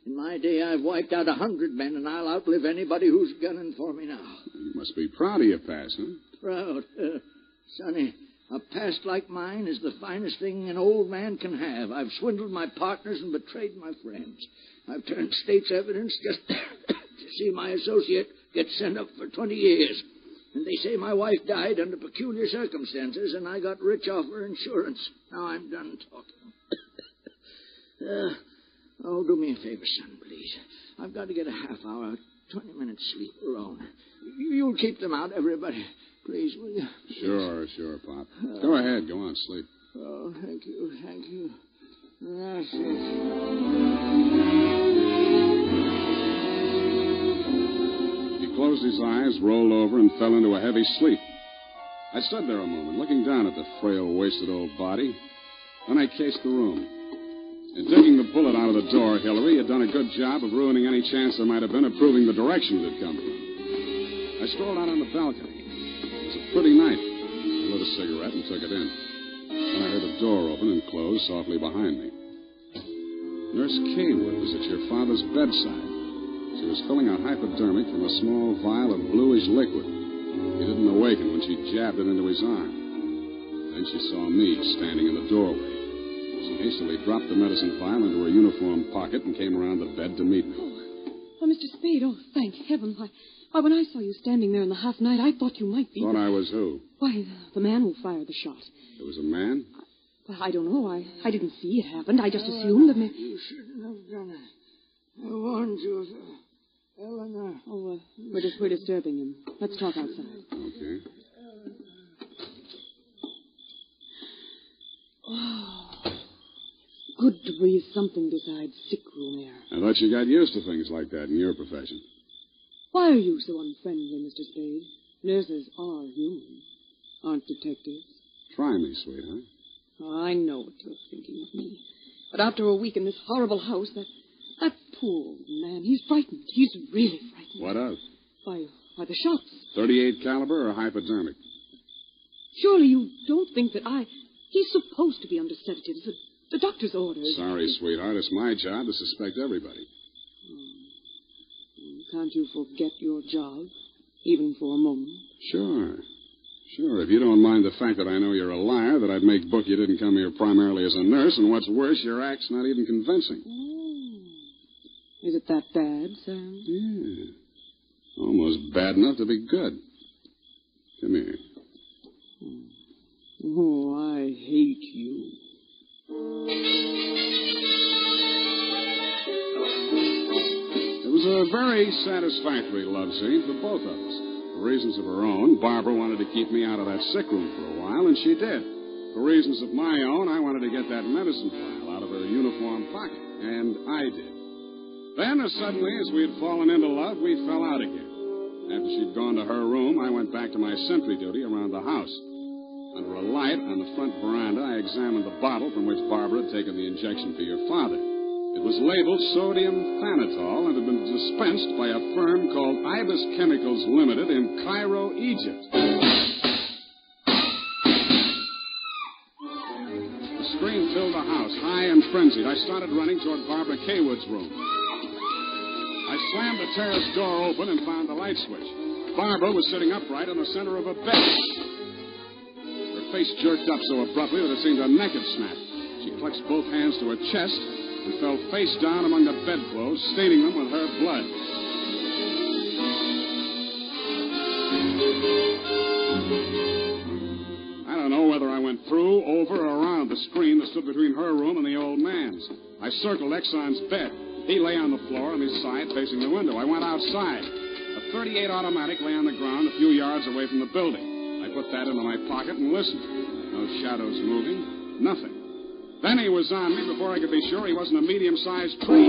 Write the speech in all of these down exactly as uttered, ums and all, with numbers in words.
In my day, I've wiped out a hundred men, and I'll outlive anybody who's gunning for me now. You must be proud of your past, huh? Proud? Uh, Sonny, a past like mine is the finest thing an old man can have. I've swindled my partners and betrayed my friends. I've turned state's evidence just to see my associate get sent up for twenty years. And they say my wife died under peculiar circumstances, and I got rich off her insurance. Now I'm done talking. uh, oh, do me a favor, son, please. I've got to get a half hour, twenty minutes sleep alone. You'll keep them out, everybody. Please, will you? Sure, sure, Pop. Uh, Go ahead. Go on, sleep. Oh, thank you, thank you. Gracias. He closed his eyes, rolled over, and fell into a heavy sleep. I stood there a moment, looking down at the frail, wasted old body. Then I cased the room. In digging the bullet out of the door, Hillary had done a good job of ruining any chance there might have been of proving the direction it had come from. I strolled out on the balcony. It was a pretty night. I lit a cigarette and took it in. Then I heard a door open and close softly behind me. Nurse Kaywood was at your father's bedside. She was filling a hypodermic from a small vial of bluish liquid. He didn't awaken when she jabbed it into his arm. Then she saw me standing in the doorway. She hastily dropped the medicine vial into her uniform pocket and came around the bed to meet me. Oh, oh Mister Spade, oh, thank heaven. Why, why, when I saw you standing there in the half night, I thought you might be... Thought I was who? Why, the man who fired the shot. It was a man? Well, I don't know. I, I didn't see it happen. I just assumed that... Maybe... You shouldn't have done it. I warned you, Eleanor. Oh, uh, we're, just, we're disturbing him. Let's talk outside. Okay. Oh, good to breathe something besides sick room air. I thought you got used to things like that in your profession. Why are you so unfriendly, Mister Spade? Nurses are human, aren't detectives? Try me, sweetheart. Oh, I know what you're thinking of me. But after a week in this horrible house, that that poor old man, he's frightened. He's really frightened. What of? By, by the shots. thirty-eight caliber or hypodermic? Surely you don't think that I... He's supposed to be under sedatives. The, the doctor's orders. Sorry, sweetheart. It's my job to suspect everybody. Oh. Can't you forget your job, even for a moment? Sure. Sure, if you don't mind the fact that I know you're a liar, that I'd make book you didn't come here primarily as a nurse, and what's worse, your act's not even convincing. Oh. Is it that bad, Sam? Yeah. Almost bad enough to be good. Come here. Oh, I hate you. It was a very satisfactory love scene for both of us. For reasons of her own, Barbara wanted to keep me out of that sick room for a while, and she did. For reasons of my own, I wanted to get that medicine vial out of her uniform pocket, and I did. Then, as suddenly as we had fallen into love, we fell out again. After she'd gone to her room, I went back to my sentry duty around the house. Under a light on the front veranda, I examined the bottle from which Barbara had taken the injection for your father. It was labeled sodium thanatol and had been dispensed by a firm called Ibis Chemicals Limited in Cairo, Egypt. The scream filled the house, high and frenzied. I started running toward Barbara Kaywood's room. I slammed the terrace door open and found the light switch. Barbara was sitting upright in the center of a bed. Her face jerked up so abruptly that it seemed her neck had snapped. She clutched both hands to her chest and fell face down among the bedclothes, staining them with her blood. I don't know whether I went through, over, or around the screen that stood between her room and the old man's. I circled Exxon's bed. He lay on the floor on his side facing the window. I went outside. A thirty-eight automatic lay on the ground a few yards away from the building. I put that into my pocket and listened. No shadows moving. Nothing. Then he was on me before I could be sure he wasn't a medium-sized tree.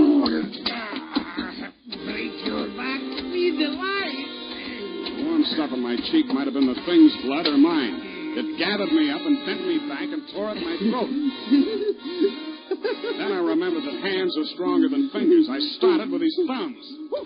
Break your back. Be the light. The warm stuff on my cheek might have been the thing's blood or mine. It gathered me up and bent me back and tore at my throat. Then I remembered that hands are stronger than fingers. I started with his thumbs.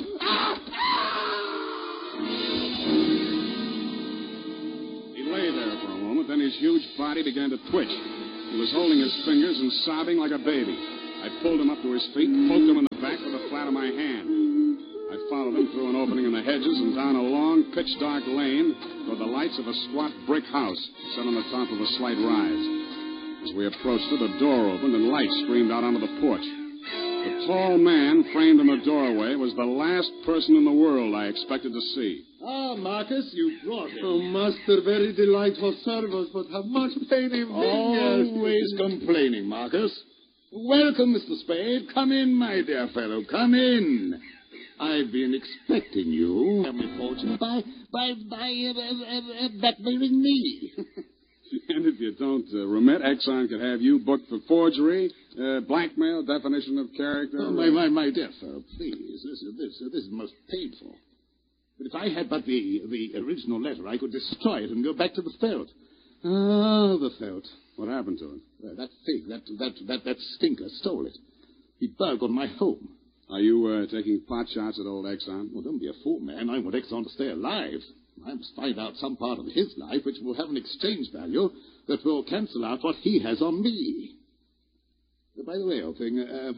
He lay there for a moment, then his huge body began to twitch. He was holding his fingers and sobbing like a baby. I pulled him up to his feet, poked him in the back with a flat of my hand. I followed him through an opening in the hedges and down a long, pitch-dark lane toward the lights of a squat brick house set on the top of a slight rise. As we approached it, a door opened and light streamed out onto the porch. The tall man framed in the doorway was the last person in the world I expected to see. Ah, Marcus, you brought him. Oh, master, very delightful service, but how much pain in fingers. Always complaining, Marcus. Welcome, Mister Spade. Come in, my dear fellow. Come in. I've been expecting you. Have my fortune by by by uh, uh, uh, blackmailing me. And if you don't uh, remit, Exxon could have you booked for forgery, uh, blackmail, definition of character. Oh, my, my, my dear fellow, please. This, this, this is most painful. But if I had but the, the original letter, I could destroy it and go back to the felt. Ah, the felt. What happened to it? Well, that pig, that, that, that, that stinker stole it. He burgled my home. Are you uh, taking pot shots at old Exxon? Well, don't be a fool, man. I want Exxon to stay alive. I must find out some part of his life which will have an exchange value that will cancel out what he has on me. Uh, by the way, old thing, uh,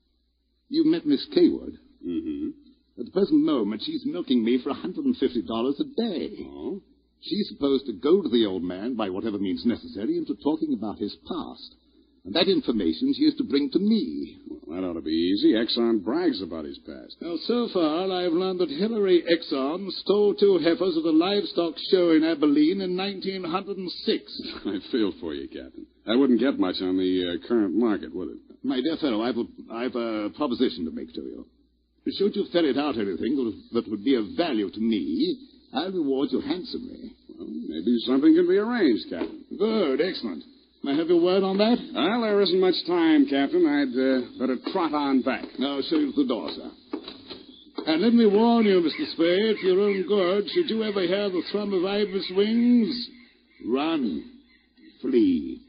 you met Miss Kaywood. Mm-hmm. At the present moment, she's milking me for one hundred fifty dollars a day. Oh? She's supposed to go to the old man by whatever means necessary into talking about his past. And that information she is to bring to me. Well, that ought to be easy. Exxon brags about his past. Now, so far, I've learned that Hillary Exxon stole two heifers at a livestock show in Abilene in nineteen oh six. I feel for you, Captain. That wouldn't get much on the uh, current market, would it? My dear fellow, I've a, I've a proposition to make to you. Should you ferret out anything that would be of value to me, I'll reward you handsomely. Well, maybe something can be arranged, Captain. Good, excellent. May I have your word on that? Well, there isn't much time, Captain. I'd uh, better trot on back. Now, I'll show you to the door, sir. And let me warn you, Mister Spade, for your own good, should you ever hear the thrum of Ibis wings, run, flee.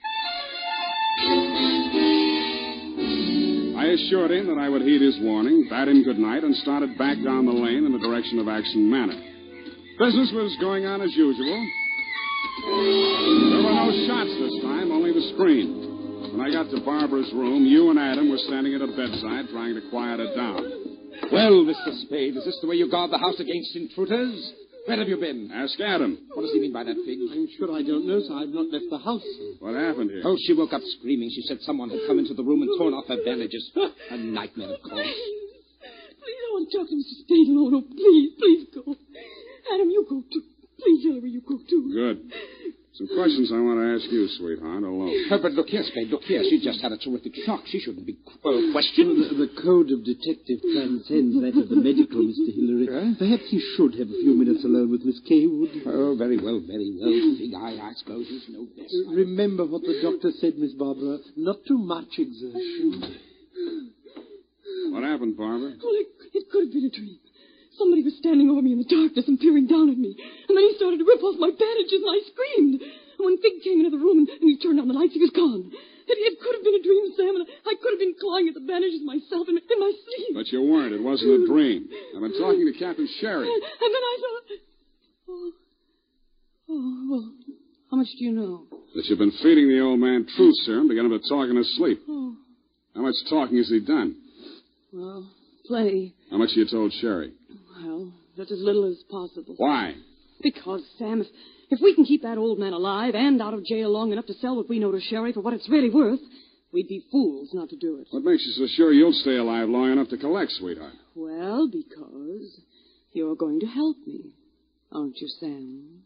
I assured him that I would heed his warning, bade him good night, and started back down the lane in the direction of Action Manor. Business was going on as usual. There were no shots this time, only the scream. When I got to Barbara's room, you and Adam were standing at her bedside trying to quiet her down. Well, Mister Spade, is this the way you guard the house against intruders? Where have you been? Ask Adam. What does he mean by that, Fig? I'm sure I don't know, sir. I've not left the house. What happened here? Oh, she woke up screaming. She said someone had come into the room and torn off her bandages. A nightmare, of course. Please, I want to talk to Mister Spade alone. Oh, please, please go. Adam, you go too. Please, Hillary, you go too. Good. Some questions I want to ask you, sweetheart, alone. Oh, but look here, Spade, look here. She just had a terrific shock. She shouldn't be uh, questioned. The, the code of detective transcends that of the medical, Mister Hillary. Huh? Perhaps he should have a few minutes alone with Miss Kaywood. Oh, very well, very well, Fig. I, I suppose you know best. Uh, remember what the doctor said, Miss Barbara. Not too much exertion. What happened, Barbara? Well, it, it could have been a dream. Somebody was standing over me in the darkness and peering down at me. And then he started to rip off my bandages, and I screamed. And when Fig came into the room and, and he turned on the lights, he was gone. It, it could have been a dream, Sam, and I could have been clawing at the bandages myself in, in my sleep. But you weren't. It wasn't a dream. I've been talking to Captain Sherry. And, and then I thought... Oh, oh, well, how much do you know? That you've been feeding the old man truth serum to get him to talk in his sleep. Oh, How much talking has he done? well, plenty. How much you told Sherry? Well, just as little as possible. Why? Because, Sam, if, if we can keep that old man alive and out of jail long enough to sell what we know to Sherry for what it's really worth, we'd be fools not to do it. What makes you so sure you'll stay alive long enough to collect, sweetheart? Well, because you're going to help me, aren't you, Sam?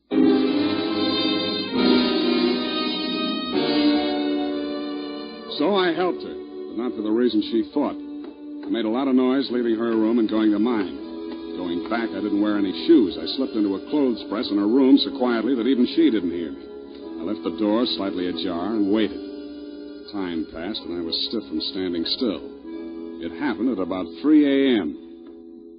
So I helped her, but not for the reason she thought. I made a lot of noise leaving her room and going to mine. Going back, I didn't wear any shoes. I slipped into a clothes press in her room so quietly that even she didn't hear me. I left the door slightly ajar and waited. Time passed, and I was stiff from standing still. It happened at about three a.m.